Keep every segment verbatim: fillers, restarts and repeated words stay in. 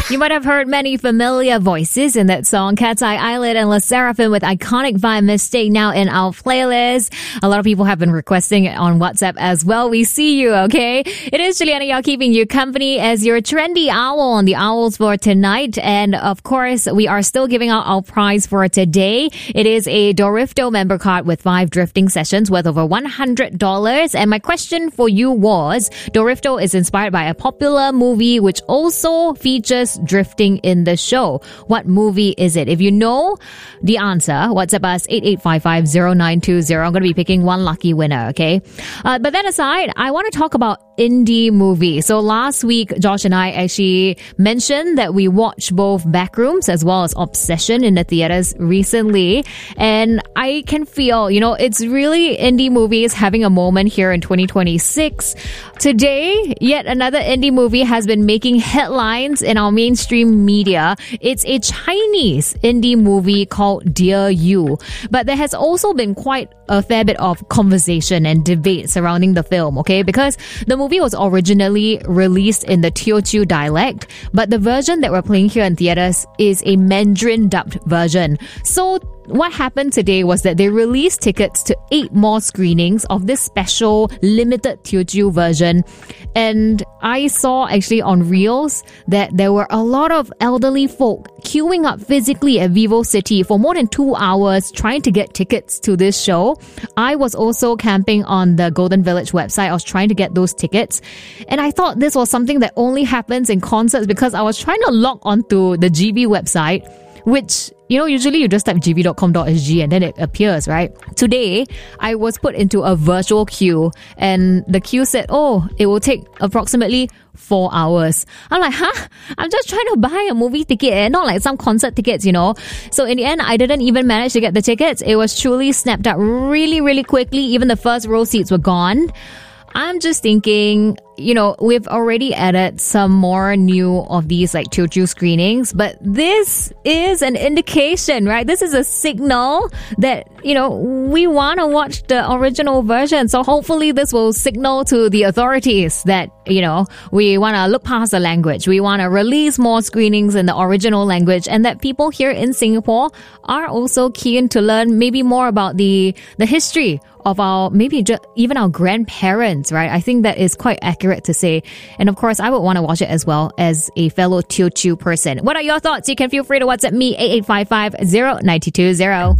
You might have heard many familiar voices in that song. Cat's Eye Island and La Seraphim with iconic vibe Mistake now in our playlist. A lot of people have been requesting it on WhatsApp as well. We see you, okay? It is Juliana Yao keeping you company as your trendy owl on the Owls for tonight. And of course, we are still giving out our prize for today. It is a Dorifto member card with five drifting sessions worth over one hundred dollars. And my question for you was, Dorifto is inspired by a popular movie which also features drifting in the show. What movie is it? If you know the answer, WhatsApp us eight eight five five zero nine two zero. I'm going to be picking one lucky winner, okay? Uh, but then aside, I want to talk about indie movie. So last week, Josh and I actually mentioned that we watched both Backrooms as well as Obsession in the theaters recently. And I can feel, you know, it's really indie movies having a moment here in twenty twenty-six. Today, yet another indie movie has been making headlines in our mainstream media. It's a Chinese indie movie called Dear You. But there has also been quite a fair bit of conversation and debate surrounding the film, okay? Because the movie was originally released in the Teochew dialect, but the version that we're playing here in theaters is a Mandarin dubbed version. So what happened today was that they released tickets to eight more screenings of this special limited Teochew version. And I saw actually on Reels that there were a lot of elderly folk queuing up physically at Vivo City for more than two hours trying to get tickets to this show. I was also camping on the Golden Village website. I was trying to get those tickets. And I thought this was something that only happens in concerts because I was trying to log onto the G V website, which, you know, usually you just type g v dot com dot s g and then it appears, right? Today, I was put into a virtual queue and the queue said, oh, it will take approximately four hours. I'm like, huh? I'm just trying to buy a movie ticket and not like some concert tickets, you know? So in the end, I didn't even manage to get the tickets. It was truly snapped up really, really quickly. Even the first row seats were gone. I'm just thinking, you know, we've already added some more new of these like Teochew screenings, but this is an indication, right? This is a signal that, you know, we want to watch the original version. So hopefully this will signal to the authorities that, you know, we want to look past the language. We want to release more screenings in the original language, and that people here in Singapore are also keen to learn maybe more about the, the history of our, maybe just even our grandparents, right? I think that is quite accurate to say. And of course, I would want to watch it as well as a fellow Teochew person. What are your thoughts? You can feel free to WhatsApp me, eight eight five five zero nine two zero.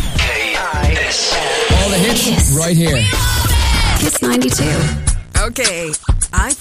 K I S M. All the hits right here. Kiss ninety-two. Okay, I